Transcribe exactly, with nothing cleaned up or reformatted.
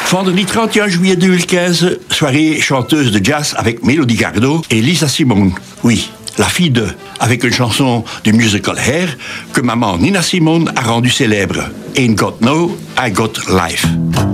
Vendredi trente et un juillet deux mille quinze, soirée chanteuse de jazz avec Mélodie Gardot et Lisa Simone. Oui, la fille de, avec une chanson du musical Hair que maman Nina Simone a rendue célèbre. Ain't Got No, I Got Life.